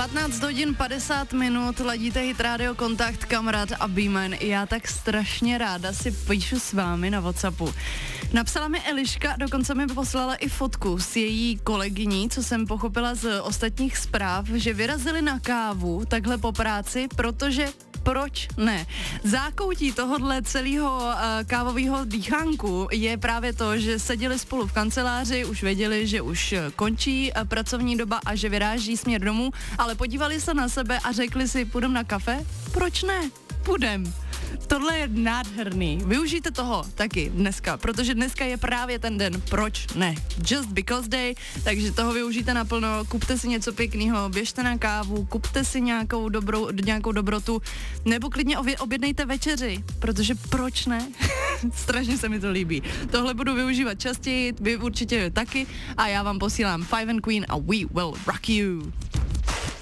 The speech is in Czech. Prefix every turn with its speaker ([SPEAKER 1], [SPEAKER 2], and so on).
[SPEAKER 1] 15 hodin 50 minut, ladíte Hit Radio Kontakt, kamarád a B-Man. Já tak strašně ráda si píšu s vámi na WhatsAppu. Napsala mi Eliška, dokonce mi poslala i fotku s její kolegyní, co jsem pochopila z ostatních zpráv, že vyrazili na kávu takhle po práci, protože proč ne? Zákoutí tohodle celého kávového dýchánku je právě to, že seděli spolu v kanceláři, už věděli, že už končí pracovní doba a že vyráží směr domů, ale podívali se na sebe a řekli si, půjdem na kafe? Proč ne? Půjdem. Tohle je nádherný. Využijte toho taky dneska, protože dneska je právě ten den, proč ne? Just because day, takže toho využijte naplno, kupte si něco pěkného, běžte na kávu, kupte si nějakou dobrotu, nebo klidně objednejte večeři, protože proč ne? Strašně se mi to líbí. Tohle budu využívat častěji, vy určitě taky a já vám posílám Five and Queen a We Will Rock You.